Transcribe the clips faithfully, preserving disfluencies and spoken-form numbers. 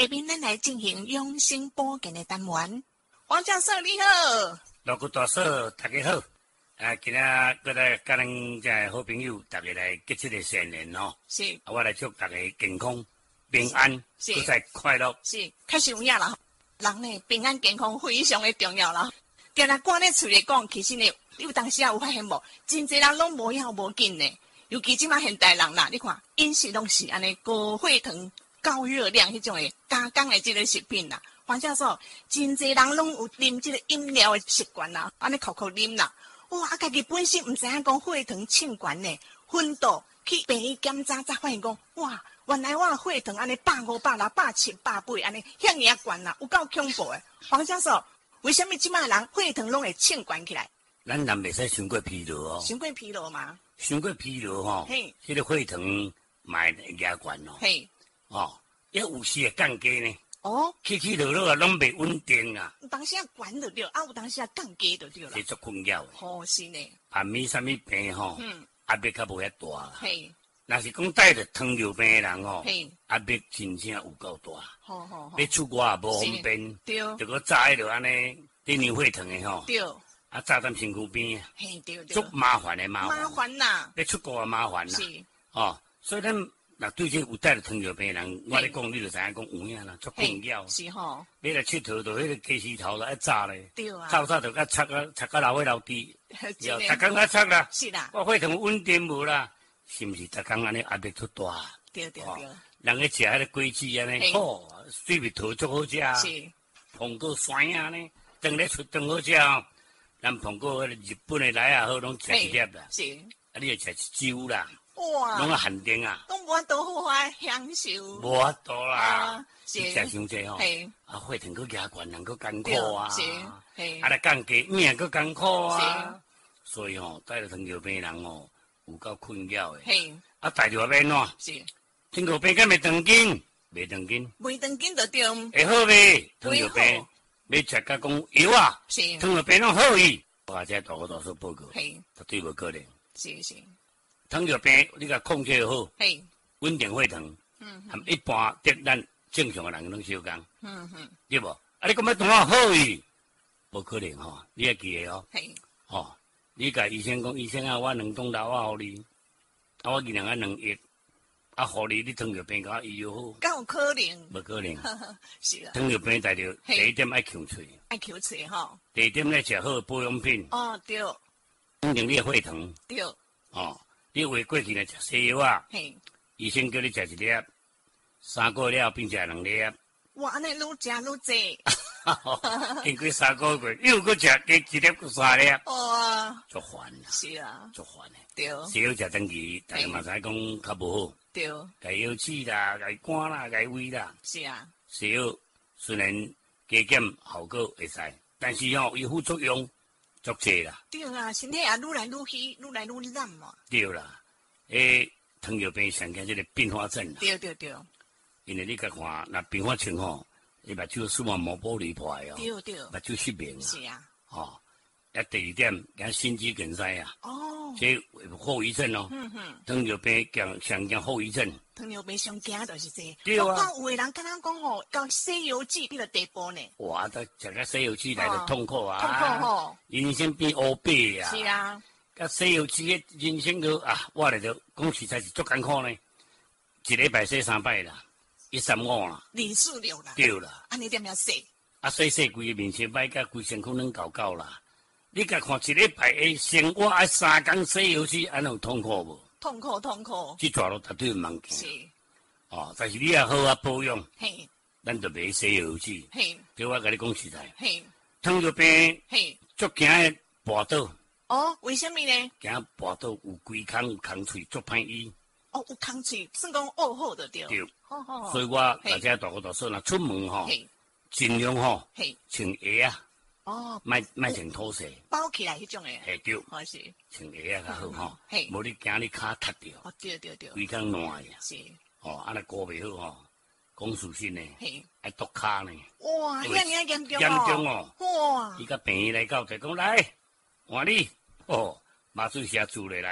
下面咱来进行养生保健的单元。黄教授你好， 老古大嫂大家好。啊，今仔过来甲咱这好朋友大家来结这个善缘哦。 是， 啊，我来祝大家健康、平安， 是， 都在快乐。 是，确实有影啦。人呢平安健康非常的重要啦。今日关咧厝里讲，其实呢，你有当时啊有发现无？真侪人拢无要无紧呢。尤其即马现代人啦，你看饮食拢是安尼高血糖、高热量迄种的加工的即个食品啦。黄教授，真侪人拢有啉即个饮料的习惯啦，安尼口口啉啦。哇！啊，家己本身毋知影讲血糖称悬呢，昏倒去病院检查，才发现讲哇，原来我血糖安尼百五、百六、百七、百八安尼，遐尔悬啦，有够恐怖的。黄教授，为什么即马人血糖拢会称悬起来？ 咱人袂使伤过疲劳哦。 伤过疲劳吗？ 伤过疲劳吼， 嘿， 迄个血糖嘛会压悬哦。 嘿， 哦，也有时会降低呢。 哦， 起起落落啊，拢袂稳定啊。 有当时啊悬就对，啊有当时啊降低就对啦。 这足困扰的。 好是呢。 暗暝啥物病吼， 嗯， 压力较无遐大啦。 嘿， 若是讲带着糖尿病的人吼， 嘿， 压力真正有够大。 好好好。 要出国也无方便， 对， 着个早迄落安尼滴尿血糖的吼， 对， 啊早踮身躯边啊， 嘿对对。 足麻烦的麻烦。 麻烦啦。 要出国也麻烦啦。 是。 哦，所以咱若对这有带着糖尿病的人，我咧讲，你就知影讲有影啦，足困扰。 是吼。 你来佚佗，着迄个鸡丝头啦，一炸咧。 对啊。 早早着甲擦啊擦甲老尾老低， 真逐工甲擦啦。 是啦。 我血糖稳定无啦，是毋是逐工安尼压力出大？ 对对对。 人咧食迄个果子安尼，好水蜜桃足好食。 是。 碰过酸啊呢，当咧出当好食。咱碰过迄个日本的来也好，拢食一粒啦。 是。 啊，你会食一酒啦。 哇！ 拢啊限定啊， 拢无法度好啊享受， 无法度啦， 是食伤济吼，啊血糖佫加悬，人佫艰苦啊， 是，系， 啊来降低命佫艰苦啊，所以吼带着糖尿病人吼有够困扰诶， 系， 啊大着要安怎？ 是， 糖尿病敢袂长筋？袂长筋， 袂长筋就对， 会好袂？糖尿病要食甲讲药啊， 是， 糖尿病拢好伊，我这大个大数报告， 系， 绝对无可能， 是是。 糖尿病你甲控制好， 嘿， 稳定血糖， 嗯， 含一般得咱正常诶人拢相共， 嗯哼， 对无？啊，你讲要同我好伊，无可能吼，你要记诶哦， 嘿， 吼，你甲医生讲，医生啊，我两栋楼我互你，啊，我二两啊两亿，啊，互你，你糖尿病甲我医药好， 敢有可能？ 无可能， 是啊， 糖尿病大着第一点爱抠喙， 爱抠喙吼， 第二点咧食好保养品， 哦对， 稳定你诶血糖， 对， 哦。你话过去来食西药啊？医生叫你食一粒，三个月了变食两粒。 哇，安尼愈食愈济。 经过三个月，又搁食加一粒搁三粒。 哇， 足烦啦。 是啊， 足烦诶。 对。 西药食长期，大家嘛知讲较无好。 对。 该药吃啦，该赶啦，该喂啦。 是啊。 西药虽然加减效果会使，但是吼伊副作用。足济啦， 对啊，身体也愈来愈虚，愈来愈烂嘛。 对啦，诶，糖尿病上惊即个并发症啦。 对对对。 因为你甲看，那并发症吼，伊目睭视网膜玻璃破哦。 对对。 目睭失明啊。 是啊。 哦，啊，第二点，惊心肌梗塞啊。 哦。 这后遗症哦。 嗯哼。 糖尿病惊上惊后遗症。 糖尿病上惊就是这。 对啊。 我有诶人敢若讲吼，到西药剂迄个地步呢。 哇，都食个西药剂来就痛苦啊！ 痛苦吼。 人生变乌白啊！ 是啊。 甲西药剂诶，人生都啊，我来着讲实在是足艰苦呢。一礼拜洗三摆啦，一三五啦。二四六啦。 对啦。 安尼点样洗？ 啊，洗洗规个面前摆，甲规身躯软搞搞啦。你甲看一礼拜诶生活爱三工洗药剂，安有痛苦无？ 痛苦痛苦。 即抓落绝对毋茫惊。 是。 哦，但是你也好啊保养。 嘿。咱就袂洗药剂。 嘿。 对我甲你讲实在。 嘿。 糖尿病。 嘿。 足惊诶跋倒。 哦，为什么呢？ 惊跋倒有规空有空喙，足歹医。 哦，有空喙，算讲恶好就对。 对。 好好。 所以我大家大个大说，若出门吼，尽量吼，穿鞋啊。哦。莫莫穿拖鞋。 包起来迄种诶。 嘿对。 好是。 穿鞋啊较好吼。嘿。无你惊你骹踢着。 哦，对对对。 规空烂呀。 是。 哦，安尼过袂好吼，讲事实呢，爱剁骹呢。 哇，遐尔严重哦！ 严重哦！ 哇！ 伊甲病院来到，就讲来，换你哦，麻醉车住落来，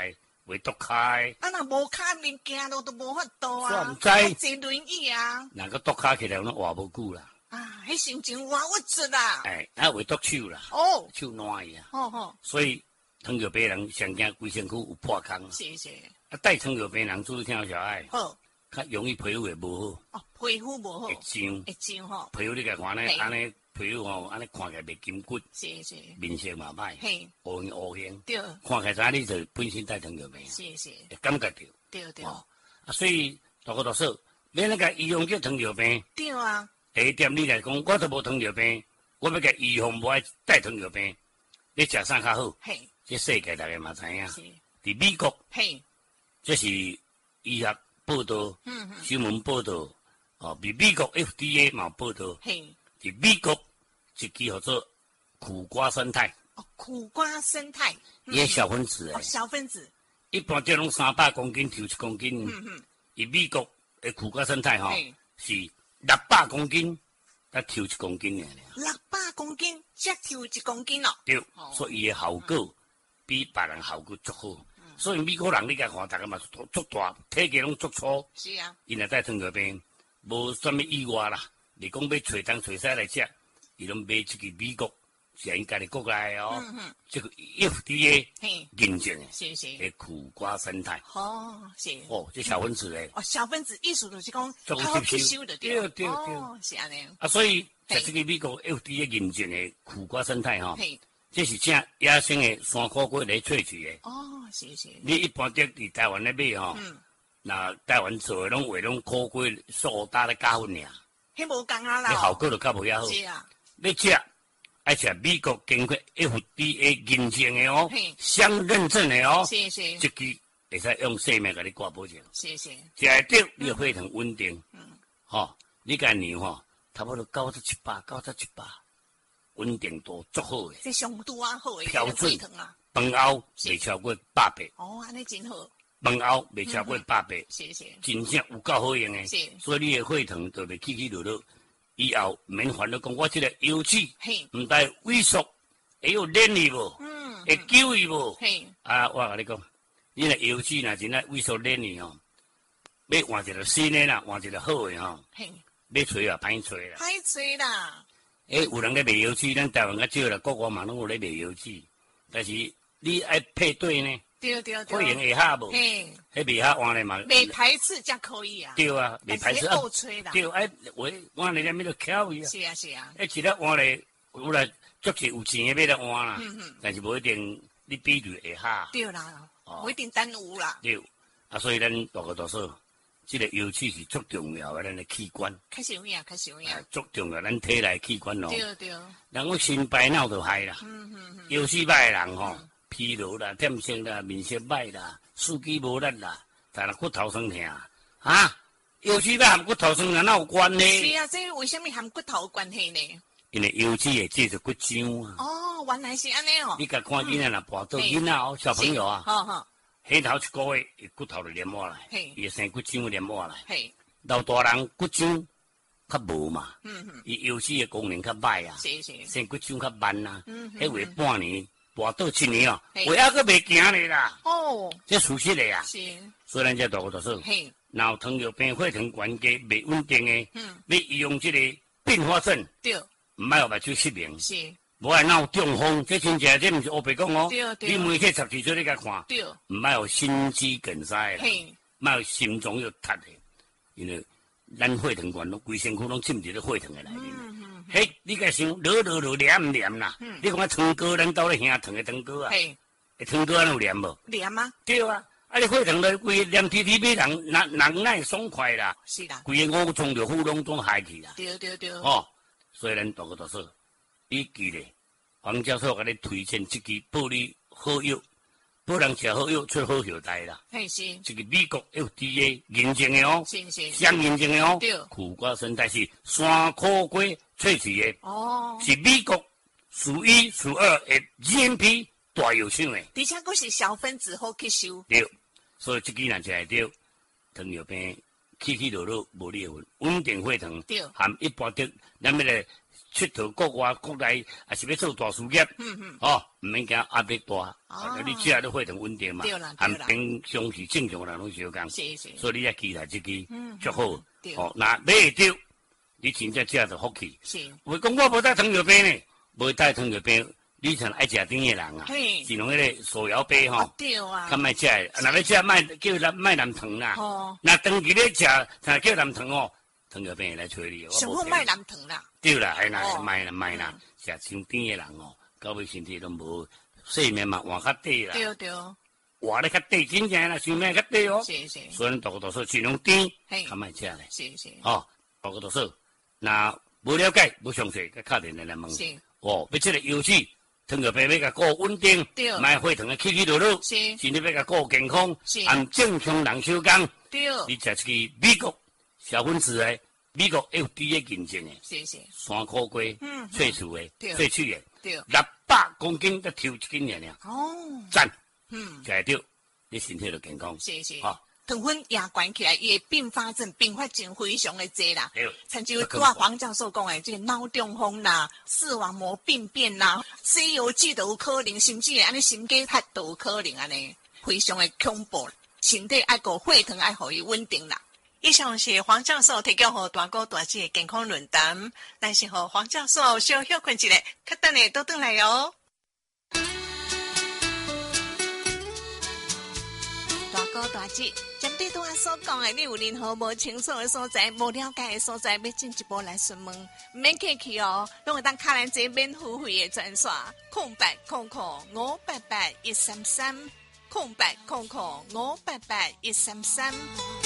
袂剁骹。 啊，若无骹面行路都无法度啊， 煞毋知坐轮椅啊。 若个剁骹起来，拢活无久啦。 啊，迄心情活屈出啦。 哎，啊会剁手啦， 哦， 手烂去啊。 好好， 所以糖尿病人上惊规身躯有破空。 谢谢。 啊，带糖尿病人注意听小爱， 好， 较容易皮肤会无好， 哦，皮肤无好， 会痒。 会痒吼。 皮肤你甲看呢， 嘿安尼皮肤吼，安尼看起来袂紧骨， 谢谢。 面色嘛歹， 嘿， 乌形乌形， 对， 看起来你就本身带糖尿病， 谢谢。 会感觉到。 对对哦，啊，所以大哥大嫂，免那个预防叫糖尿病。 对啊， 第一点，你来讲，我都无糖尿病，我要甲预防无爱带糖尿病，你食啥较好？ 嘿， 这世界大家嘛知影， 是， 伫美国， 嘿， 这是医学报道、 嗯嗯， 新闻报道，哦，比美国 F D A 嘛有报道， 嘿， 伫美国一支叫做苦瓜生态， 哦，苦瓜生态，嗯伊小分子哦， 诶， 小分子， 一般这拢三百公斤抽一公斤， 嗯嗯， 伊美国诶苦瓜生态吼嘿， 是六百公斤，才抽一公斤诶。 六百公斤，才抽一公斤哦。 对哦， 所以伊诶效果比别人效果足好。所以美国人你甲看，大家嘛足大，体格拢足粗， 是啊， 伊若带糖尿病，无啥物意外啦。你讲要找东找西来食，伊拢买即个美国，是因家己国内哦， 嗯嗯， 即个 F D A 嘿， 认证诶， 谢谢。 诶苦瓜生态。 哦，是。 哦，这小分子诶， 哦，小分子意思就是讲， 足好吸吸收收的对对对哦，是安尼。 啊，所以嘿食即个美国 F D A 认证诶苦瓜生态吼， 嘿， 这是正野生诶山苦瓜来萃取诶。 哦，是是。 你一般伫伫台湾咧买吼， 嗯， 那台湾做诶拢话拢苦瓜素打咧加粉尔， 迄无共啊啦。 你效果就较无遐好。 是啊， 要食爱食美国经过 F D A 认证诶哦嘿， 相认证诶哦， 谢谢， 即支会使用生命甲你挂保证。 谢谢。 食会着，你诶血糖稳定， 嗯， 吼，你家量吼，差不多九十七八、九十七八，稳定度足好诶。 这上拄啊好诶， 标准血糖啊。 饭后袂超过百八， 哦，安尼真好， 饭后袂超过百八， 谢谢。 真正有够好用诶。 是， 所以你诶血糖就袂起起落落，以后免烦恼讲我即个油脂嘿， 毋但萎缩，会有粘去无？ 嗯， 会久去无？ 嘿， 啊，我甲你讲，你若油脂若真爱萎缩粘去吼，要换一个新诶啦，换一个好诶吼， 嘿， 要找也歹找啦。 歹吹啦， 诶，有人咧卖油脂，咱台湾较少啦，国外嘛拢有咧卖油脂，但是你爱配对呢， 对对会用对， 会下无？ 嘿， 迄袂下换咧嘛？ 袂排斥才可以啊。 对啊，袂排斥啊恶。吹啦。 对，哎，我换咧面都巧伊啊， 是啊是啊， 哎，其他换咧有来足济有钱诶要来换啦， 嗯嗯， 但是无一定你比率会下。 对啦， 哦我一定耽误啦， 对，啊，所以咱大个大嫂，即个油脂是足重要诶，咱诶器官， 较实有影，较实有影。 啊，足重要，咱体内器官哦。 对对， 人讲心白脑就害啦， 嗯嗯嗯， 油脂歹诶人吼，疲劳啦、temp色啦、面色歹啦、四肢无力啦，但若骨头酸痛啊，油脂歹含骨头酸痛哪有关系？ 是啊，这为什么含骨头有关系呢？ 因为油脂会制造骨浆啊。 哦，原来是安尼哦。 你甲看囡仔若跋倒囡仔哦，小朋友啊， 好好， 起頭一個月，伊骨頭就黏下來嘿， 伊生骨漿黏下來。 嘿， 老大人骨漿較無嘛， 嗯嗯， 伊油脂嘅功能較歹啊， 是是， 生骨漿較慢啊。 嗯迄話半年跋倒一年哦， 嘿話還佫袂行咧啦， 哦， 這事實嘅啊。 是， 所以咱這大個大嫂， 嘿， 若有糖尿病血糖懸低袂穩定嘅， 嗯， 要用這個併發症， 對， 唔愛有目睭失明， 是， 無愛鬧中風，這真正這毋是黑白講哦。 對對你每去十二歲你甲看。 對， 唔愛有心肌梗塞啦， 嘿， 唔愛有心臟要塌嘅，因為咱血糖懸，攏規身軀攏浸佇咧血糖嘅內面。 嗯嗯， 迄你甲想，落落落黏唔黏啦？ 嗯你看糖果，咱兜咧兄糖嘅糖果啊， 嘿， 誒糖果安有黏無？ 黏啊， 對啊，啊你血糖咧規黏貼貼，俾人人人哪會爽快啦？ 是啦， 規個五臟六腑攏總害去啦。 對對對， 哦，所以咱大個大嫂，你記咧，黃教授甲你推薦即支保你好藥，保人食好藥出好後代啦。 嘿是， 这个美國 F D A 認證的哦， 是是， 相認證的哦， 對苦瓜生態是山苦瓜萃取的， 哦， 是美國數一數二的 G M P 大藥廠的。 而且佫是小分子好吸收， 对，所以这支若食会着，糖尿病起起落落无裂纹，稳定血糖， 对， 含一般的咱们咧出头国外国内也是要做大事业， 嗯嗯， 哦，唔免惊压力大， 哦啊，你只要你血糖稳定嘛， 对啦， 含对啦， 平常时正常人拢相共， 是是， 所以你要期待这支嗯， 足好， 对， 哦，那买会着，你真正食着福气。 是， 为讲我无带糖尿病呢，无带糖尿病，你像爱食甜的人啊， 嘿， 是用迄个手摇杯吼哦，对啊， 较莫食的，若要食莫叫咱莫含糖啦。 哦， 那长期咧食，才叫含糖哦，糖尿病会来找你。 上好卖蓝糖啦， 对啦，哎啦， 哦卖啦卖啦，食伤甜的人哦，到尾身体都无睡眠嘛换较短啦， 对对， 活咧较短，真正啦，寿命较短哦。 是是， 所以大个多数尽量甜， 嘿， 较莫食咧。 是是， 哦，大个多数，那无了解、无详细，甲敲电话来问。 是， 哦，要这个油脂，糖尿病要甲顾稳定， 对卖血糖的起起落落， 是身体要甲顾健康， 是按正常人相共。 对， 你食一支美国小分子的，美国 F D A 认证的， 是是， 山苦瓜嗯萃取的、 对萃取的， 对， 六百公斤才抽一斤尔尔， 哦， 赞， 嗯， 食会着，你身体就健康。 是是， 哦， 糖分压关起来，伊的并发症并发症非常的多啦。 对， 参照拄啊黄教授讲的，这个脑中风啦、视网膜病变啦、西游记都有可能，甚至安尼心肌核都有可能安尼，非常的恐怖。身体爱个血糖爱互伊稳定啦。 以上是黄教授提供予大哥大姐的健康论坛，咱是和黄教授小休困一下，较等下倒转来哦。 大哥大姐，针对拄仔所讲的，你有任何无清楚的所在、无了解的所在，要进一步来询问，唔免客气哦，拢会当敲咱这免付费的专线，空白空空五八八一三三，空白空空五八八一三三。